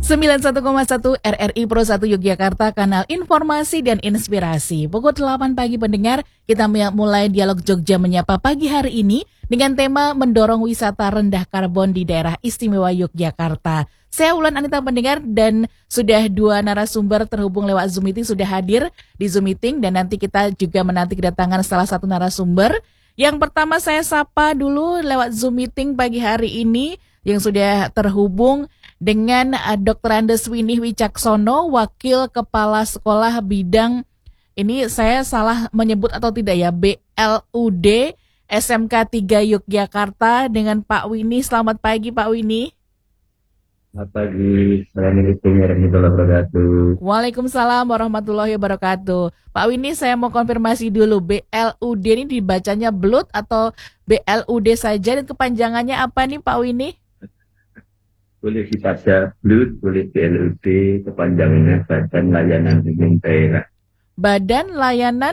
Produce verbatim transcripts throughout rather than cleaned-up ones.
sembilan puluh satu koma satu R R I Pro satu Yogyakarta, kanal informasi dan inspirasi. Pukul delapan pagi pendengar, kita mulai dialog Jogja Menyapa pagi hari ini dengan tema mendorong wisata rendah karbon di daerah istimewa Yogyakarta. Saya Ulan Anita pendengar dan sudah dua narasumber terhubung lewat Zoom Meeting sudah hadir di Zoom Meeting dan nanti kita juga menanti kedatangan salah satu narasumber. Yang pertama saya sapa dulu lewat Zoom Meeting pagi hari ini yang sudah terhubung dengan uh, doktor Andes Winih Wicaksono, Wakil Kepala Sekolah Bidang, ini saya salah menyebut atau tidak ya, B L U D S M K tiga Yogyakarta dengan Pak Winih. Selamat pagi Pak Winih. Selamat pagi, Assalamualaikum warahmatullahi wabarakatuh. Waalaikumsalam warahmatullahi wabarakatuh. Pak Winih, saya mau konfirmasi dulu, B L U D ini dibacanya Blood atau B L U D saja dan kepanjangannya apa nih Pak Winih? Boleh dibaca Blood, boleh B L U D, kepanjangannya Badan Layanan Umum Daerah. Badan Layanan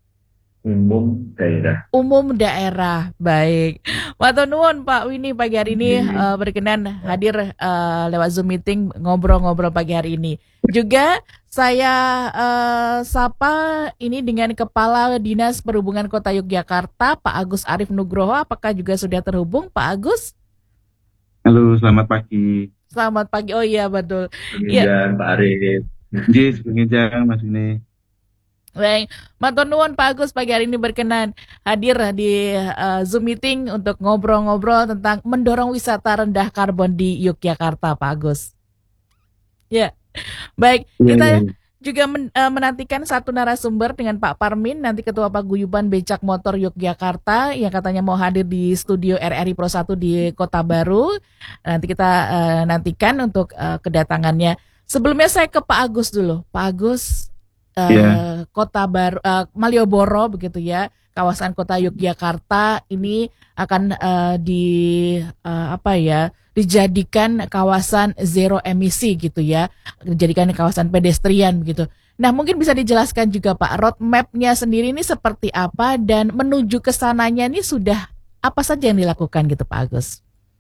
Umum Daerah. Umum Daerah, baik. Matur nuwun Pak Winih pagi hari ini uh, berkenan hadir uh, lewat Zoom Meeting ngobrol-ngobrol pagi hari ini. Juga saya uh, sapa ini dengan Kepala Dinas Perhubungan Kota Yogyakarta, Pak Agus Arif Nugroho. Apakah juga sudah terhubung Pak Agus? Halo, selamat pagi. Selamat pagi. Oh iya betul. Ya, Pak Arif. Yes, penginjang Mas ini. Baik, matur nuwun Pak Agus pagi hari ini berkenan hadir di uh, Zoom Meeting untuk ngobrol-ngobrol tentang mendorong wisata rendah karbon di Yogyakarta, Pak Agus. Ya, baik. Ya, kita ya. juga men, uh, menantikan satu narasumber dengan Pak Parmin, nanti Ketua Paguyuban Becak Motor Yogyakarta yang katanya mau hadir di studio R R I Pro satu di Kota Baru. Nanti kita uh, nantikan untuk uh, kedatangannya. Sebelumnya saya ke Pak Agus dulu. Pak Agus, Uh, yeah. Kota Baru, uh, Malioboro begitu ya, kawasan Kota Yogyakarta ini akan uh, di uh, apa ya, dijadikan kawasan zero emisi gitu ya, dijadikan kawasan pedestrian begitu. Nah mungkin bisa dijelaskan juga Pak, roadmap-nya sendiri ini seperti apa dan menuju ke sananya ini sudah apa saja yang dilakukan gitu Pak Agus?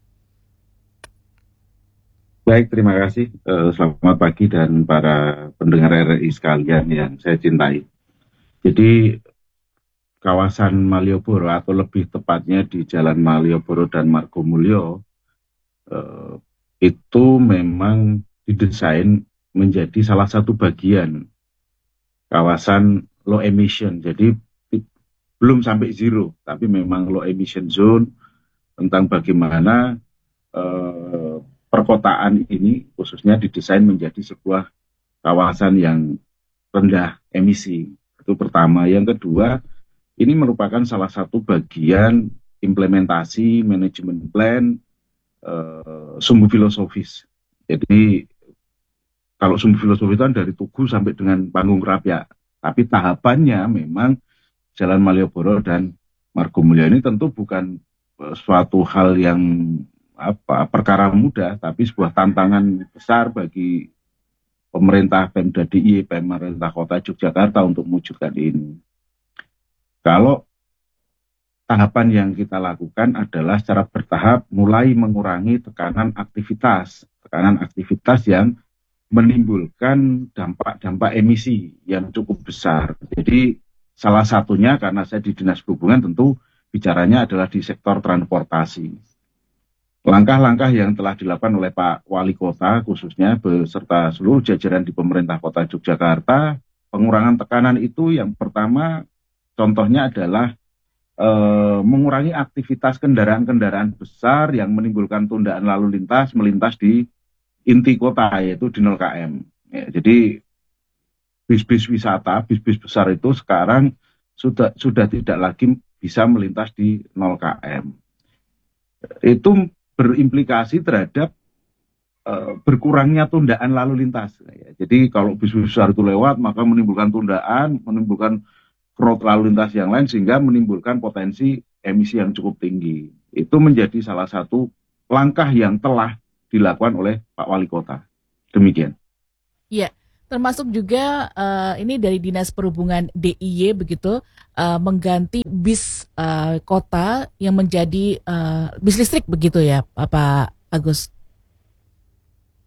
Baik, terima kasih. Uh, selamat pagi dan para pendengar R R I sekalian yang saya cintai. Jadi kawasan Malioboro atau lebih tepatnya di Jalan Malioboro dan Margomulyo uh, itu memang didesain menjadi salah satu bagian kawasan low emission. Jadi belum sampai zero, tapi memang low emission zone tentang bagaimana uh, perkotaan ini khususnya didesain menjadi sebuah kawasan yang rendah emisi. Itu pertama. Yang kedua, ini merupakan salah satu bagian implementasi manajemen plan uh, sumbu filosofis. Jadi kalau sumbu filosofis itu kan dari Tugu sampai dengan Panggung Krapyak. Tapi tahapannya memang Jalan Malioboro dan Margomulyo ini tentu bukan uh, suatu hal yang apa perkara mudah, tapi sebuah tantangan besar bagi pemerintah Pemda D I Y, pemerintah Kota Yogyakarta untuk mewujudkan ini. Kalau tahapan yang kita lakukan adalah secara bertahap mulai mengurangi tekanan aktivitas, tekanan aktivitas yang menimbulkan dampak-dampak emisi yang cukup besar. Jadi salah satunya karena saya di Dinas Perhubungan tentu bicaranya adalah di sektor transportasi. Langkah-langkah yang telah dilakukan oleh Pak Wali Kota khususnya beserta seluruh jajaran di pemerintah Kota Yogyakarta, pengurangan tekanan itu yang pertama contohnya adalah e, mengurangi aktivitas kendaraan-kendaraan besar yang menimbulkan tundaan lalu lintas melintas di inti kota yaitu di nol kilometer. Ya, jadi bis-bis wisata, bis-bis besar itu sekarang sudah sudah tidak lagi bisa melintas di nol kilometer. Itu berimplikasi terhadap uh, berkurangnya tundaan lalu lintas. Ya, jadi kalau bis besar itu lewat, maka menimbulkan tundaan, menimbulkan crowd lalu lintas yang lain, sehingga menimbulkan potensi emisi yang cukup tinggi. Itu menjadi salah satu langkah yang telah dilakukan oleh Pak Wali Kota. Demikian. Iya. Termasuk juga uh, ini dari Dinas Perhubungan D I Y begitu uh, mengganti bis uh, kota yang menjadi uh, bis listrik begitu ya Pak Agus?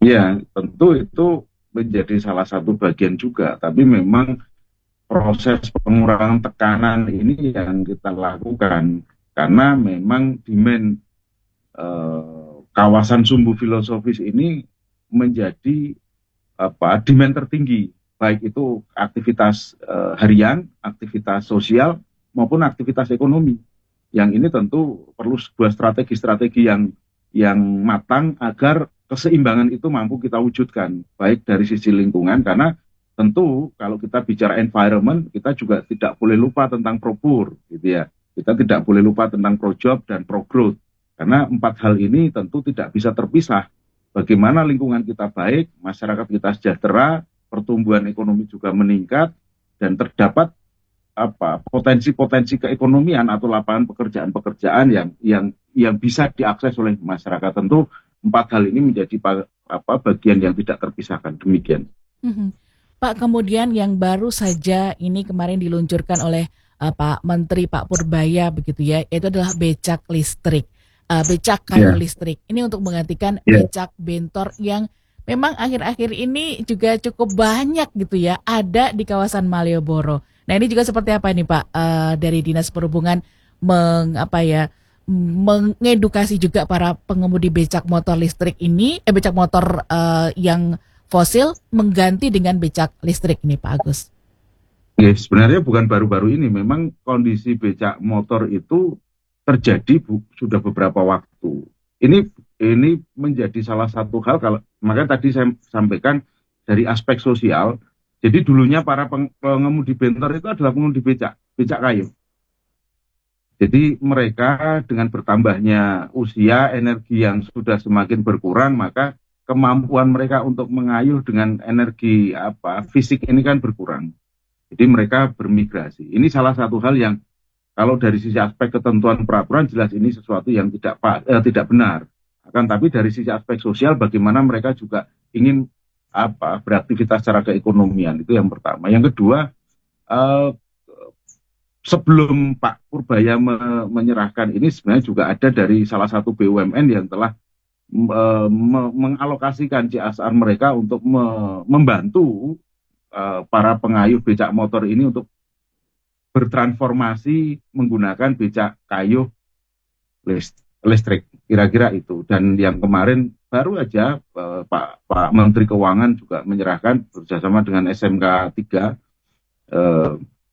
Ya, tentu itu menjadi salah satu bagian juga, tapi memang proses pengurangan tekanan ini yang kita lakukan karena memang demand eh, kawasan sumbu filosofis ini menjadi apa demand tertinggi, baik itu aktivitas eh, harian, aktivitas sosial maupun aktivitas ekonomi. Yang ini tentu perlu sebuah strategi-strategi yang yang matang agar keseimbangan itu mampu kita wujudkan, baik dari sisi lingkungan, karena tentu kalau kita bicara environment, kita juga tidak boleh lupa tentang pro-pur, gitu ya. Kita tidak boleh lupa tentang pro-job dan pro-growth, karena empat hal ini tentu tidak bisa terpisah. Bagaimana lingkungan kita baik, masyarakat kita sejahtera, pertumbuhan ekonomi juga meningkat, dan terdapat apa potensi-potensi keekonomian atau lapangan pekerjaan-pekerjaan yang yang yang bisa diakses oleh masyarakat. Tentu empat hal ini menjadi apa bagian yang tidak terpisahkan. Demikian. Mm-hmm. Pak, kemudian yang baru saja ini kemarin diluncurkan oleh uh, Pak Menteri Pak Purbaya begitu ya, itu adalah becak listrik, uh, becak kayu yeah. listrik. Ini untuk menggantikan yeah. becak bentor yang memang akhir-akhir ini juga cukup banyak gitu ya, ada di kawasan Malioboro. Nah ini juga seperti apa nih Pak uh, dari Dinas Perhubungan meng apa ya mengedukasi juga para pengemudi becak motor listrik ini, eh becak motor uh, yang fosil mengganti dengan becak listrik ini Pak Agus. Ya sebenarnya bukan baru-baru ini, memang kondisi becak motor itu terjadi bu, sudah beberapa waktu. Ini ini menjadi salah satu hal kalau makanya tadi saya sampaikan dari aspek sosial. Jadi dulunya para pengemudi bentor itu adalah pengemudi becak, becak kayu. Jadi mereka dengan bertambahnya usia, energi yang sudah semakin berkurang, maka kemampuan mereka untuk mengayuh dengan energi apa fisik ini kan berkurang. Jadi mereka bermigrasi. Ini salah satu hal yang kalau dari sisi aspek ketentuan peraturan jelas ini sesuatu yang tidak eh, tidak benar. Akan tapi dari sisi aspek sosial bagaimana mereka juga ingin apa beraktivitas secara keekonomian, itu yang pertama. Yang kedua, eh, sebelum Pak Purbaya me- menyerahkan ini sebenarnya juga ada dari salah satu B U M N yang telah eh, me- mengalokasikan C S R mereka untuk me- membantu eh, para pengayuh becak motor ini untuk bertransformasi menggunakan becak kayu list- listrik, kira-kira itu. Dan yang kemarin baru aja eh, Pak Pak Menteri Keuangan juga menyerahkan bekerjasama dengan S M K tiga eh,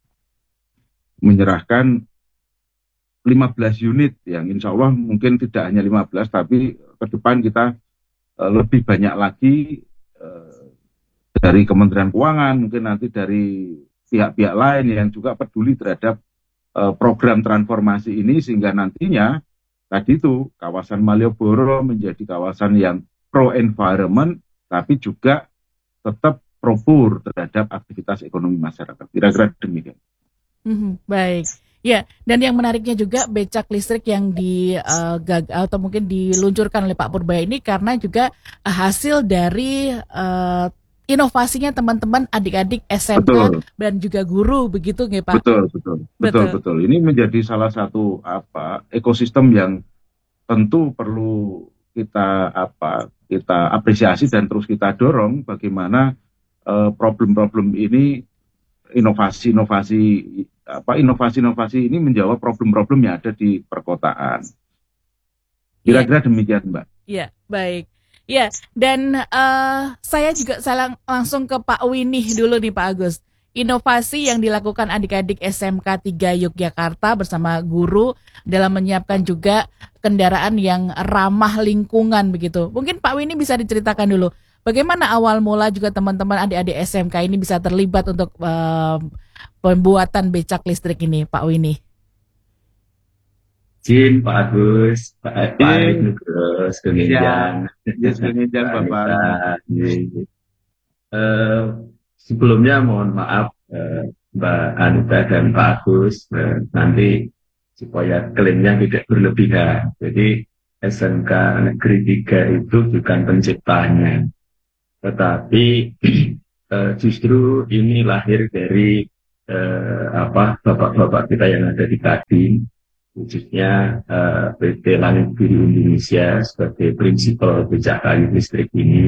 menyerahkan lima belas unit yang insya Allah mungkin tidak hanya lima belas tapi ke depan kita eh, lebih banyak lagi eh, dari Kementerian Keuangan, mungkin nanti dari pihak-pihak lain yang juga peduli terhadap eh, program transformasi ini sehingga nantinya tadi itu kawasan Malioboro menjadi kawasan yang pro environment tapi juga tetap pro-pur terhadap aktivitas ekonomi masyarakat. Kira-kira demikian. Hmm, baik. Ya, dan yang menariknya juga becak listrik yang di uh, gag atau mungkin diluncurkan oleh Pak Purbaya ini karena juga uh, hasil dari uh, inovasinya teman-teman adik-adik S M K betul. Dan juga guru begitu nggih Pak? Betul, betul, betul, betul. Ini menjadi salah satu apa ekosistem yang tentu perlu kita apa kita apresiasi dan terus kita dorong bagaimana uh, problem-problem ini inovasi-inovasi apa inovasi-inovasi ini menjawab problem-problem yang ada di perkotaan. Kira-kira ya. Demikian, Mbak. Iya, baik. Ya, dan uh, saya juga salang langsung ke Pak Winih dulu nih Pak Agus. Inovasi yang dilakukan adik-adik S M K tiga Yogyakarta bersama guru dalam menyiapkan juga kendaraan yang ramah lingkungan begitu. Mungkin Pak Winih bisa diceritakan dulu bagaimana awal mula juga teman-teman adik-adik S M K ini bisa terlibat untuk uh, pembuatan becak listrik ini, Pak Winih. Jin, Pak Agus, Pak Arif, terus Keminjang, Keminjang, Bapak. Uh, sebelumnya mohon maaf uh, Mbak Anita dan Pak Agus, uh, nanti supaya klaimnya tidak berlebihan. Jadi S M K Negeri tiga itu bukan penciptanya, tetapi uh, justru ini lahir dari uh, apa bapak-bapak kita yang ada di Kadin, khususnya uh, P T Langit Biru Indonesia sebagai prinsipal becak kayu listrik ini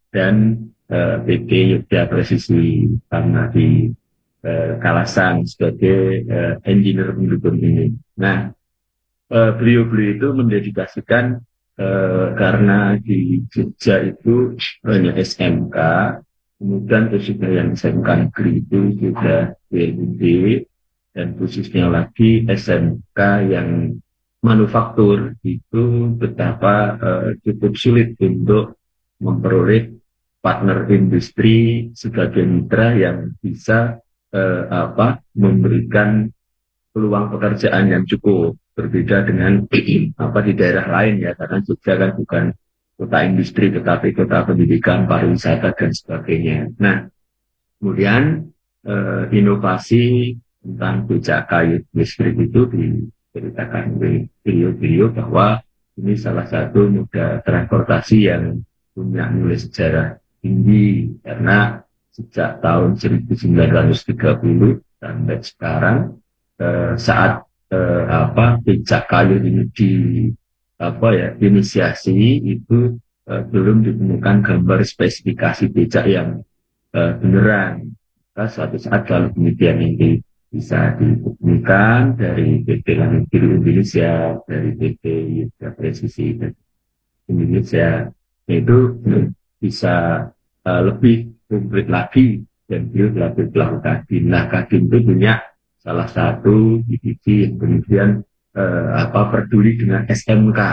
dan eh, P T Yogyakarta Presisi karena di eh, Kalasan sebagai eh, engineer pendukung ini. Nah, eh, beliau-beliau itu mendedikasikan eh, karena di Jogja itu hanya S M K, kemudian juga yang S M K negeri itu juga B M D, dan khususnya lagi S M K yang manufaktur itu betapa eh, cukup sulit untuk memperoleh partner industri sebagai mitra yang bisa eh, apa memberikan peluang pekerjaan yang cukup, berbeda dengan apa di daerah lain ya, karena Jogja kan bukan kota industri tetapi kota pendidikan, pariwisata dan sebagainya. Nah, kemudian eh, inovasi tentang becak kayu listrik itu diceritakan oleh beliau-beliau bahwa ini salah satu moda transportasi yang punya nilai sejarah tinggi, karena sejak tahun seribu sembilan ratus tiga puluh sampai sekarang eh, saat eh, apa becak kayu ini di apa ya inisiasi itu eh, belum ditemukan gambar spesifikasi becak yang eh, beneran. Maka suatu saat kalau kemudian ini bisa ditemukan dari P T Langit Biru Indonesia, dari P T Yogyakarta Presisi dan Indonesia, itu bisa uh, lebih komplit lagi dan beliau lebih melakukan Kadin. Nah, Kadin itu punya salah satu divisi yang kemudian uh, apa peduli dengan S M K.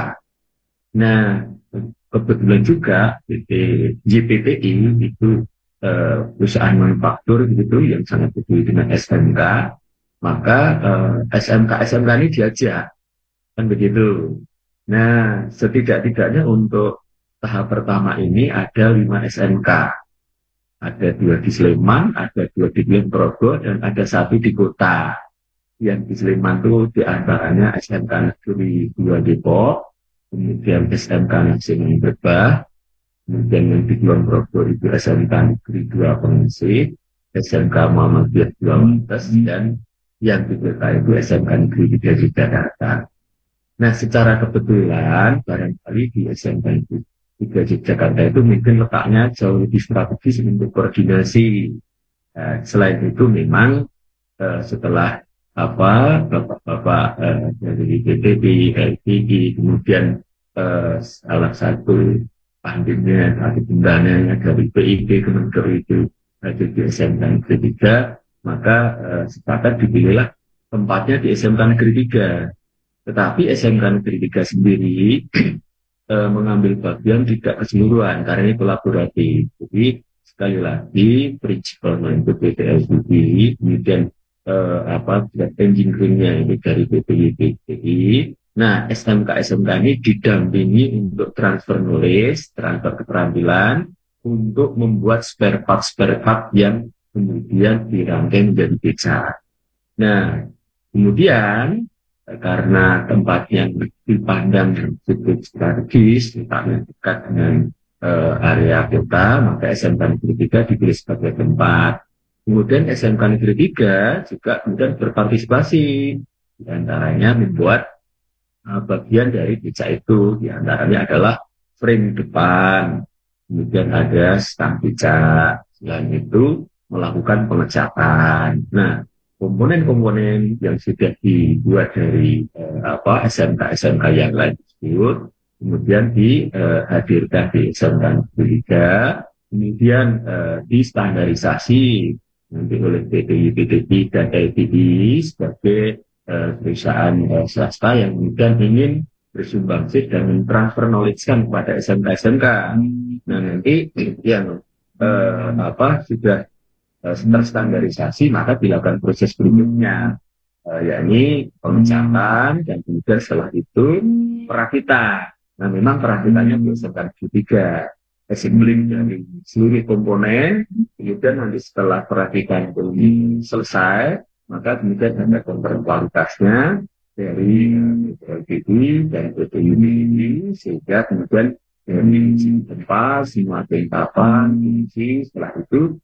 Nah, kebetulan juga P T J P P I itu uh, perusahaan manufaktur gitu yang sangat peduli dengan S M K, maka uh, S M K S M K ini diajak kan begitu. Nah, setidak-tidaknya untuk tahap pertama ini ada lima S M K. Ada dua di Sleman, ada dua di Kulon Progo, dan ada satu di kota. Yang di Sleman itu diantaranya S M K Negeri dua Depok, kemudian S M K Negeri Brebes, kemudian yang di Kulon Progo itu S M K Negeri dua Pengisi, S M K Muhammadiyah dua Mentes, dan yang di kota itu S M K Negeri tiga Jakarta. Nah, secara kebetulan barangkali di S M K itu tiga Jakarta itu mungkin letaknya jauh lebih strategis untuk koordinasi. Nah, selain itu memang eh, setelah apa bapak-bapak eh, dari B T P, L P I, kemudian eh, salah satu pandemnya atau pendananya dari P I B Kementerian itu ada di S M K Negeri tiga, maka eh, sepakat dipilihlah tempatnya di S M K Negeri tiga. Tetapi S M K Negeri tiga sendiri e, mengambil bagian tidak keseluruhan karena ini kolaboratif. Jadi sekali lagi prinsipalnya itu P T L B, kemudian e, apa engineeringnya ini dari P T Y P T I. Nah, S M K S M K ini didampingi untuk transfer knowledge, transfer keterampilan untuk membuat spare part spare part yang kemudian dirangkai menjadi becak. Nah, kemudian karena tempatnya dipandang cukup strategis, misalnya dekat dengan uh, area kota, maka S M K Negeri tiga dipilih sebagai tempat. Kemudian S M K Negeri tiga juga kemudian berpartisipasi, di antaranya membuat uh, bagian dari becak itu, di antaranya adalah frame depan, kemudian ada stang becak, selain itu melakukan pengecatan. Nah, komponen-komponen yang sudah dibuat dari eh, apa S M K S M K yang lain tersebut kemudian dihadirkan di S M K Negeri tiga, kemudian eh, distandarisasi nanti oleh P T I P T I dan L P I sebagai eh, perusahaan eh, swasta yang kemudian ingin bersumbangsi dan mentransfer knowledge-kan kepada S M K S M K. Nah, nanti yang eh, apa sudah terstandarisasi, maka dilakukan proses berikutnya, uh, yakni pengecatan dan kemudian setelah itu perakitan. Nah, memang perakitannya berdasarkan tiga assembling dari seluruh komponen, kemudian nanti setelah perakitan ini selesai, maka kemudian ada kontrol kualitasnya dari L P I dan P T I P I, sehingga kemudian dari tempat semua kelengkapan fungsi, setelah itu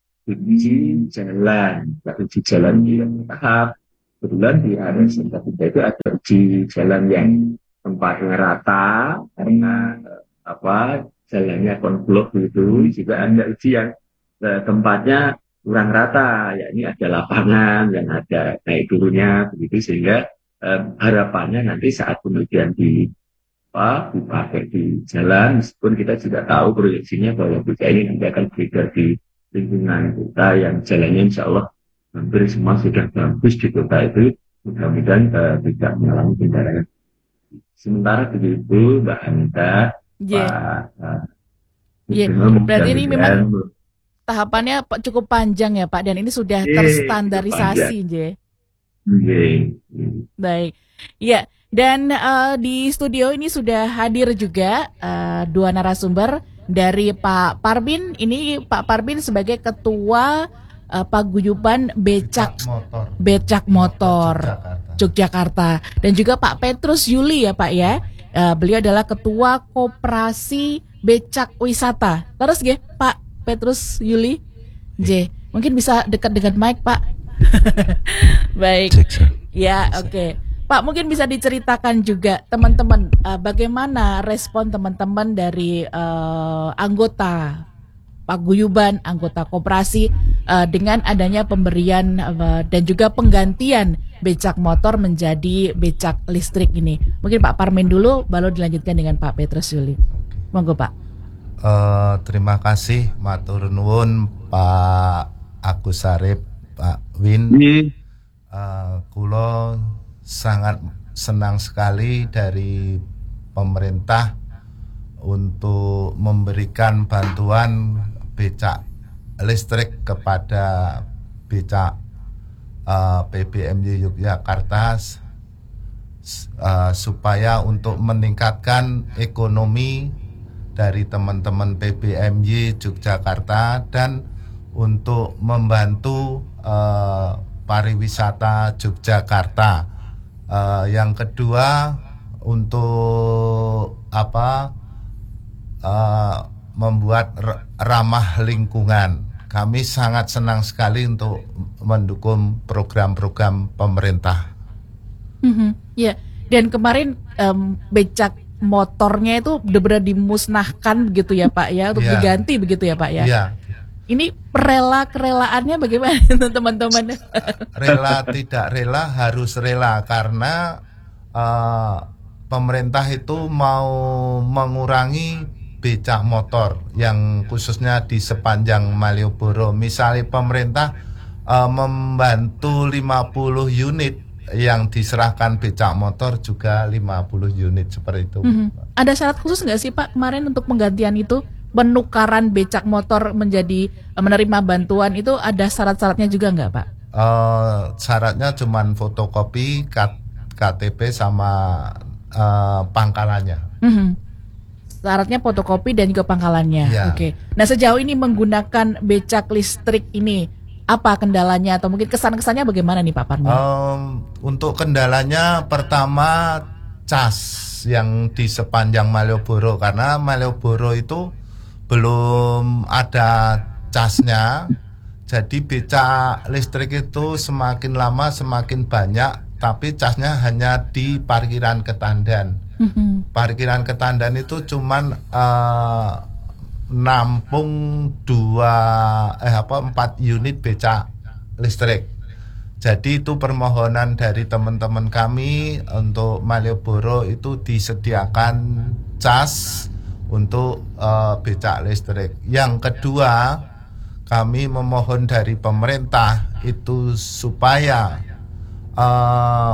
uji jalan, uji jalan yang tahap. Kebetulan di area S M K tiga itu ada uji jalan yang tempatnya rata karena apa jalannya konblok gitu, juga ada uji yang eh, tempatnya kurang rata, yakni ada lapangan yang ada naik turunnya begitu, sehingga eh, harapannya nanti saat kemudian di apa dipakai di jalan, meskipun kita juga tahu proyeksinya bahwa becak ini nanti akan beredar di lingkungan kota yang jalannya insya Allah hampir semua sudah bagus di kota itu, mudah-mudahan eh, tidak mengalami kendaraan. Sementara begitu Mbak Anita, J. Pak eh, Iya, Gubernur berarti ini memang mudah-mudahan tahapannya pa- cukup panjang ya Pak, dan ini sudah eh, terstandarisasi, J. Oke. Baik, ya. Dan eh, di studio ini sudah hadir juga eh, dua narasumber dari Pak Parbin. Ini Pak Parbin sebagai Ketua eh, Paguyuban Becak motor Becak Motor Yogyakarta. Yogyakarta, dan juga Pak Petrus Yuli ya Pak ya. Eh, beliau adalah Ketua Koperasi Becak Wisata. Terus ya Pak Petrus Yuli, J. Mungkin bisa dekat dengan mic Pak. Baik, ya oke. Pak, mungkin bisa diceritakan juga teman-teman eh, bagaimana respon teman-teman dari eh, anggota paguyuban, anggota koperasi eh, dengan adanya pemberian eh, dan juga penggantian becak motor menjadi becak listrik ini. Mungkin Pak Parmin dulu, baru dilanjutkan dengan Pak Petrus Yuli. Monggo Pak. Eh, terima kasih matur nuwun Pak Agus Sarip, Pak Win. Ini Eh, kulo sangat senang sekali dari pemerintah untuk memberikan bantuan becak listrik kepada becak uh, P B M Y Yogyakarta uh, supaya untuk meningkatkan ekonomi dari teman-teman P B M Y Yogyakarta dan untuk membantu uh, pariwisata Yogyakarta. Uh, yang kedua untuk apa uh, membuat ramah lingkungan. Kami sangat senang sekali untuk mendukung program-program pemerintah. Mm-hmm. Ya, dan kemarin em, becak motornya itu benar-benar dimusnahkan begitu ya Pak ya, untuk Ya. diganti begitu ya Pak ya. Iya, Ini rela kerelaannya bagaimana teman-teman? rela tidak rela harus rela karena uh, pemerintah itu mau mengurangi becak motor yang khususnya di sepanjang Malioboro. Misalnya pemerintah uh, membantu lima puluh unit, yang diserahkan becak motor juga lima puluh unit seperti itu. Mhm. Ada syarat khusus nggak sih Pak kemarin untuk penggantian itu? Penukaran becak motor menjadi eh, menerima bantuan itu ada syarat-syaratnya juga nggak Pak? Uh, syaratnya cuman fotokopi K- KTP sama uh, pangkalannya. Mhm. Syaratnya fotokopi dan juga pangkalannya. Ya. Oke. Nah sejauh ini menggunakan becak listrik ini apa kendalanya atau mungkin kesan-kesannya bagaimana nih Pak Parmi? Um, untuk kendalanya pertama cas yang di sepanjang Malioboro, karena Malioboro itu belum ada casnya. Jadi becak listrik itu semakin lama semakin banyak, tapi casnya hanya di parkiran Ketandan. Mhm. Parkiran Ketandan itu cuman eh, nampung dua eh apa empat unit becak listrik. Jadi itu permohonan dari teman-teman kami untuk Malioboro itu disediakan cas untuk eh, becak listrik. Yang kedua, kami memohon dari pemerintah itu supaya eh,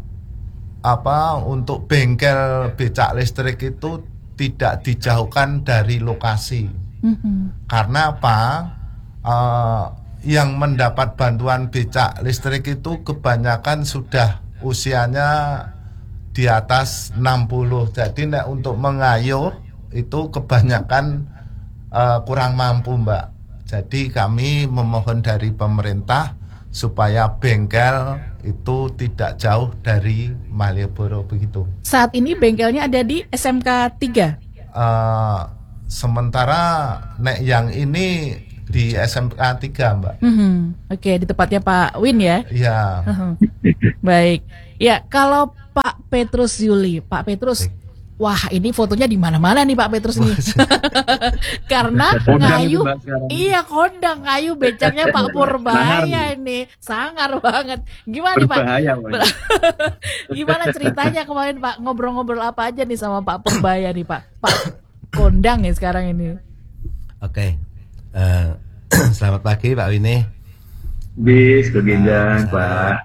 apa untuk bengkel becak listrik itu tidak dijauhkan dari lokasi. Mhm. Karena apa? Eh, yang mendapat bantuan becak listrik itu kebanyakan sudah usianya di atas enam puluh. Jadi nek untuk mengayuh itu kebanyakan uh, kurang mampu, Mbak. Jadi kami memohon dari pemerintah supaya bengkel itu tidak jauh dari Malioboro begitu. Saat ini bengkelnya ada di S M K tiga. Uh, sementara nek yang ini di S M K tiga, Mbak. Mhm. Oke, di tempatnya Pak Win ya. Iya. Mhm. Baik. Ya, kalau Pak Petrus Yuli, Pak Petrus, Wah, ini fotonya di mana-mana nih Pak Petrus nih. Karena Kondang ngayu, itu, Mbak, sekarang. iya kondang ngayu becaknya Pak Purbaya ini, sangar banget. Gimana nih Pak? Berbahaya, Pak. Gimana ceritanya kemarin Pak? Ngobrol-ngobrol apa aja nih sama Pak Purbaya nih Pak? Pak kondang ya sekarang ini. Oke, eh, selamat pagi Pak Winnie. Bis, keginjang, Pak.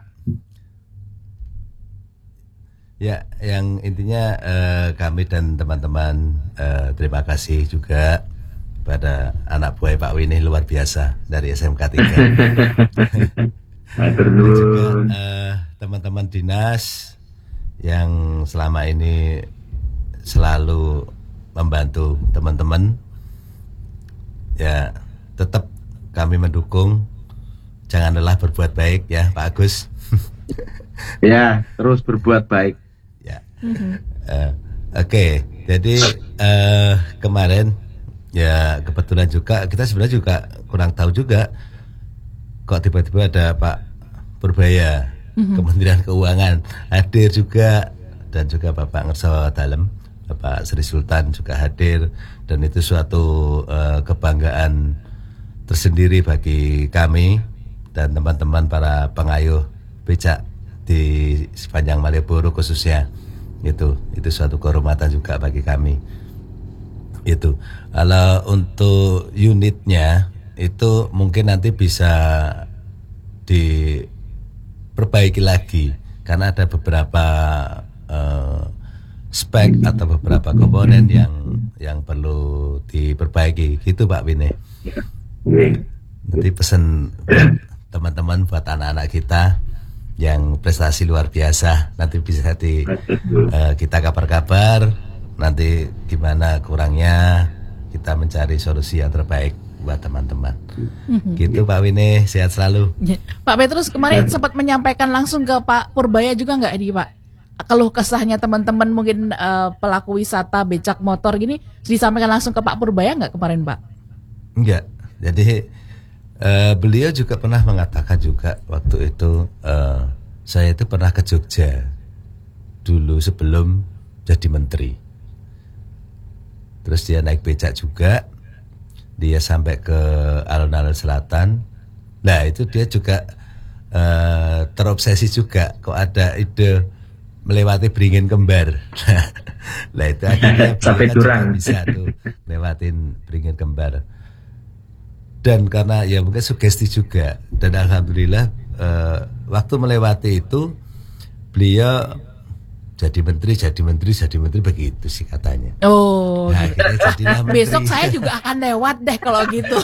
Ya, yang intinya eh, kami dan teman-teman eh, terima kasih juga pada anak buah Pak Winnie luar biasa dari S M K tiga. Matur Dan juga nuwun. eh, teman-teman dinas yang selama ini selalu membantu teman-teman. Ya, tetap kami mendukung. Jangan lelah berbuat baik ya Pak Agus. Ya, terus berbuat baik. Ya. Eh, Oke, jadi eh, kemarin ya kebetulan juga kita sebenarnya juga kurang tahu juga kok tiba-tiba ada Pak Purbaya, Kementerian Keuangan hadir juga, dan juga Bapak Ngerso Dalem, Bapak Sri Sultan juga hadir, dan itu suatu eh, kebanggaan tersendiri bagi kami dan teman-teman para pengayuh becak di sepanjang Malioboro khususnya. Itu itu suatu kehormatan juga bagi kami. Itu kalau untuk unitnya itu mungkin nanti bisa diperbaiki lagi karena ada beberapa uh, spek atau beberapa komponen yang yang perlu diperbaiki gitu Pak Winnie. Nanti pesan buat teman-teman, buat anak-anak kita yang prestasi luar biasa, nanti bisa di uh, kita kabar-kabar nanti gimana kurangnya, kita mencari solusi yang terbaik buat teman-teman. Mm-hmm. Gitu Pak Winnie, sehat selalu. Pak Petrus kemarin sempat menyampaikan langsung ke Pak Purbaya juga nggak ini Pak? Keluh kesahnya teman-teman mungkin uh, pelaku wisata becak motor gini disampaikan langsung ke Pak Purbaya nggak kemarin Pak? Enggak, jadi Uh, beliau juga pernah mengatakan juga waktu itu uh, saya itu pernah ke Jogja dulu sebelum jadi menteri. Terus dia naik becak juga, dia sampai ke alun-alun selatan. Nah itu dia juga uh, terobsesi juga kok ada ide melewati Beringin Kembar. Nah itu akhirnya sampai Durang bisa tuh lewatin Beringin Kembar. Dan karena ya mungkin sugesti juga, dan alhamdulillah uh, waktu melewati itu beliau jadi menteri, jadi menteri, jadi menteri begitu sih katanya. Oh, nah, gitu. jadilah menteri. Besok saya juga akan lewat deh kalau gitu.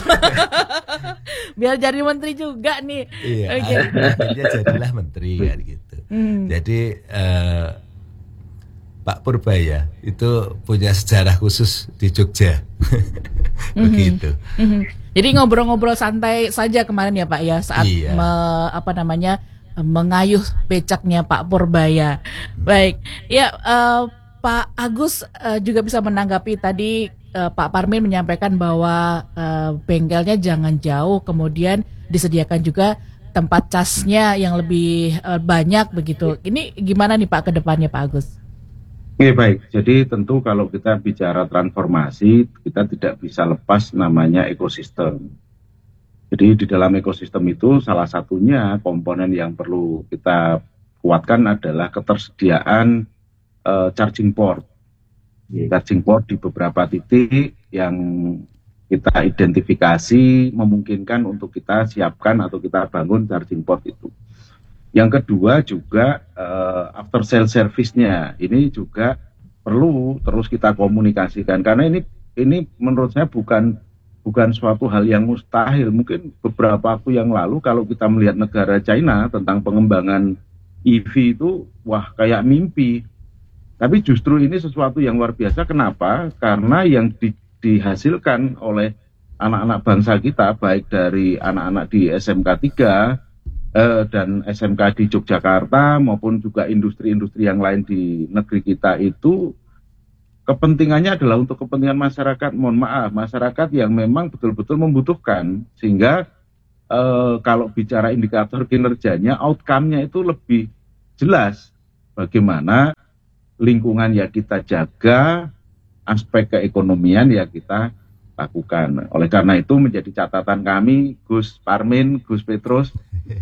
Biar jadi menteri juga nih. Iya, okay. Dia jadilah menteri kan gitu. Hmm. Jadi uh, Pak Purbaya itu punya sejarah khusus di Jogja. Begitu. Mm-hmm. Jadi ngobrol-ngobrol santai saja kemarin ya Pak ya saat iya. me, apa namanya mengayuh becaknya Pak Purbaya. Baik, ya uh, Pak Agus uh, juga bisa menanggapi tadi uh, Pak Parmin menyampaikan bahwa uh, bengkelnya jangan jauh, kemudian disediakan juga tempat casnya yang lebih uh, banyak begitu. Ini gimana nih Pak ke depannya Pak Agus? Oke, baik, jadi tentu kalau kita bicara transformasi, kita tidak bisa lepas namanya ekosistem. Jadi di dalam ekosistem itu salah satunya komponen yang perlu kita kuatkan adalah ketersediaan uh, charging port. Charging port di beberapa titik yang kita identifikasi memungkinkan untuk kita siapkan atau kita bangun charging port itu. Yang kedua juga uh, after sale service-nya ini juga perlu terus kita komunikasikan karena ini ini menurut saya bukan bukan suatu hal yang mustahil. Mungkin beberapa waktu yang lalu kalau kita melihat negara China tentang pengembangan E V itu wah kayak mimpi. Tapi justru ini sesuatu yang luar biasa. Kenapa? Karena yang di, dihasilkan oleh anak-anak bangsa kita baik dari anak-anak di S M K tiga Eh, dan S M K di Yogyakarta maupun juga industri-industri yang lain di negeri kita itu kepentingannya adalah untuk kepentingan masyarakat, mohon maaf, masyarakat yang memang betul-betul membutuhkan sehingga eh, kalau bicara indikator kinerjanya, outcome-nya itu lebih jelas bagaimana lingkungan ya kita jaga, aspek keekonomian ya kita lakukan. Oleh karena itu menjadi catatan kami, Gus Parmin, Gus Petrus.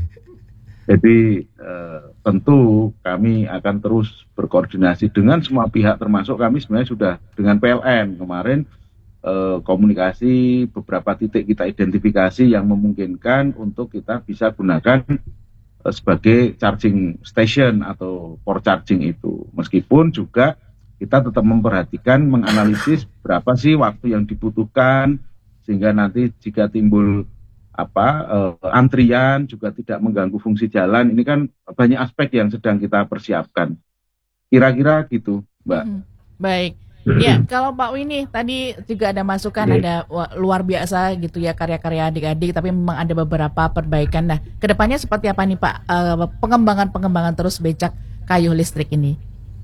Jadi eh, tentu kami akan terus berkoordinasi dengan semua pihak, termasuk kami sebenarnya sudah dengan P L N kemarin eh, komunikasi beberapa titik kita identifikasi yang memungkinkan untuk kita bisa gunakan eh, sebagai charging station atau for charging itu. Meskipun juga kita tetap memperhatikan, menganalisis berapa sih waktu yang dibutuhkan sehingga nanti jika timbul apa uh, antrian juga tidak mengganggu fungsi jalan. Ini kan banyak aspek yang sedang kita persiapkan. Kira-kira gitu, Mbak. Hmm, baik. Ya, kalau Pak Winnie tadi juga ada masukan, ada wah, luar biasa gitu ya karya-karya adik-adik, tapi memang ada beberapa perbaikan. Nah, kedepannya seperti apa nih Pak uh, pengembangan-pengembangan terus becak kayu listrik ini?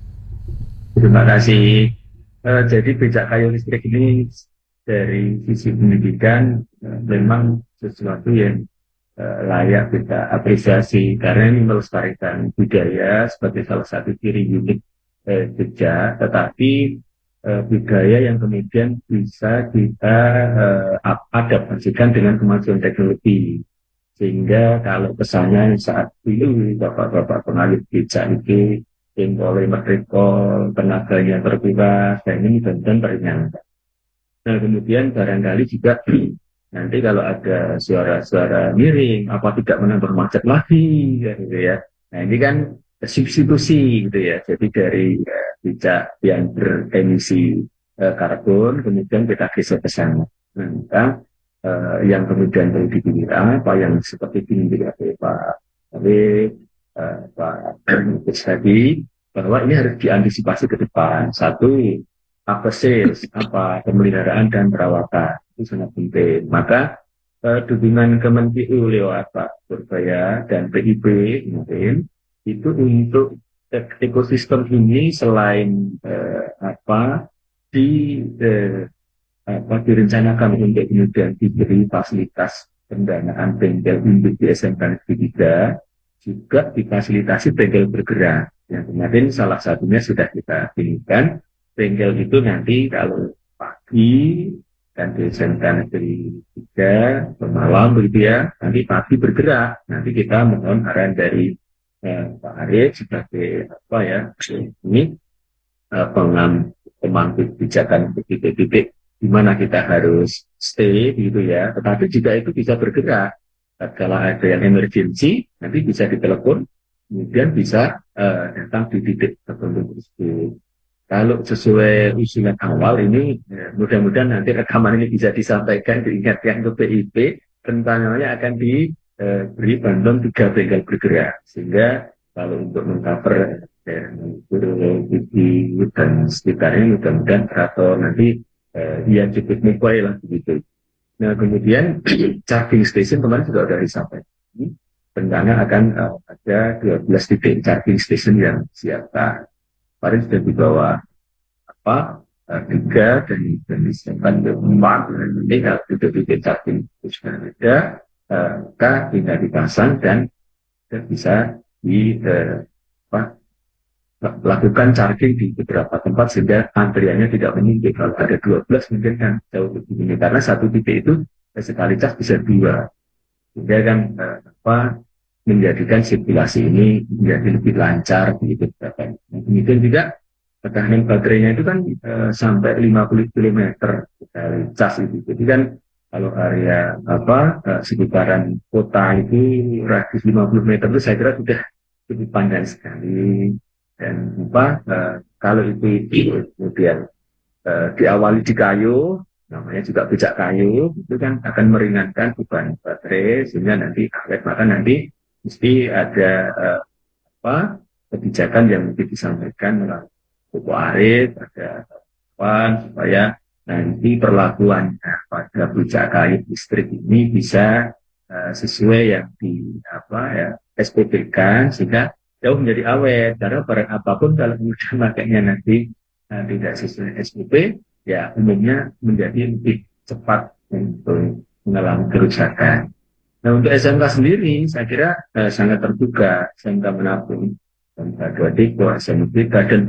Terima kasih. Uh, jadi becak kayu listrik ini dari sisi pendidikan uh, memang sesuatu yang uh, layak kita apresiasi karena ini melestarikan budaya sebagai salah satu ciri unik uh, becak, tetapi uh, budaya yang kemudian bisa kita uh, adaptasikan dengan kemajuan teknologi. Sehingga kalau kesannya saat dulu bapak-bapak pengayuh becak itu yang oleh mereka tenaganya terkuras, dan ini benar teringat. Nah kemudian barangkali juga nanti kalau ada suara-suara miring, apa tidak menambah macet lagi, ya, gitu ya. Nah ini kan substitusi gitu ya. Jadi dari uh, becak yang beremisi uh, karbon, kemudian kita geser ke sana. Nah, maka uh, yang kemudian perlu dipilih apa yang seperti ini oleh Pak Awid, uh, Pak Gus tadi, bahwa ini harus diantisipasi ke depan. Satu, apa sales, apa pemeliharaan dan perawatan. Itu sangat penting. Maka eh, dukungan Kemenku lewat Pak Purbaya dan P I B mungkin itu untuk ek- ekosistem ini selain eh, apa di eh, apa direncanakan untuk kemudian diberi fasilitas pendanaan bengkel induk di S M K Negeri tiga, juga difasilitasi bengkel bergerak. Yang kemarin salah satunya sudah kita pilihkan. Bengkel itu nanti kalau pagi dan di S M K Negeri tiga malam begitu ya, nanti pagi bergerak. Nanti kita mohon arahan dari eh, Pak Arif sebagai apa ya, ini eh, pengam pemangku kebijakan untuk titik-titik di mana kita harus stay gitu ya. Tetapi jika itu bisa bergerak, kalau ada yang emergency nanti bisa ditelepon, kemudian bisa eh, datang di titik tertentu tersebut. Kalau sesuai usulan awal ini, ya, mudah-mudahan nanti rekaman ini bisa disampaikan, diingatkan ke P I B, rencananya akan diberi bantuan tiga bengkel bergerak. Sehingga kalau untuk mengcover ya, di dan sekitarnya mudah-mudahan atau nanti eh, ya cukup mobile lah begitu. Nah kemudian charging station kemarin juga sudah disampaikan. Rencana akan uh, ada dua belas titik charging station yang siapkan. Kemarin sudah dibawa apa uh, tiga dan dan disiapkan empat. Nanti kalau titik-titik charging itu sudah ada, uh, maka tinggal dipasang dan dan bisa di uh, apa, lakukan charging di beberapa tempat sehingga antriannya tidak menyempit. Kalau ada dua belas mungkin kan jauh lebih ini karena satu titik itu sekali cas bisa dua. Sehingga kan uh, apa menjadikan sirkulasi ini menjadi lebih lancar begitu. Nah, kemudian juga tekanan baterainya itu kan uh, sampai lima puluh kilometer dari cas itu. Jadi kan kalau area apa uh, sekitaran kota itu radius lima puluh meter itu saya kira sudah cukup panjang sekali. Dan apa uh, kalau itu, itu kemudian uh, diawali di kayu, namanya juga becak kayu, itu kan akan meringankan beban baterai sehingga nanti awet, maka nanti mesti ada uh, apa kebijakan yang mungkin disampaikan melalui Buku Arif, ada kawan supaya nanti perlakuannya pada becak kayu listrik ini bisa uh, sesuai yang di apa ya S P P kan sehingga jauh menjadi awet. Karena barang apapun kalau kemudian makanya nanti uh, tidak sesuai S P P ya umumnya menjadi lebih cepat untuk mengalami kerusakan. Nah untuk S M K sendiri saya kira eh, sangat terbuka, S M K manapun, S M K dua Diko, S M K dan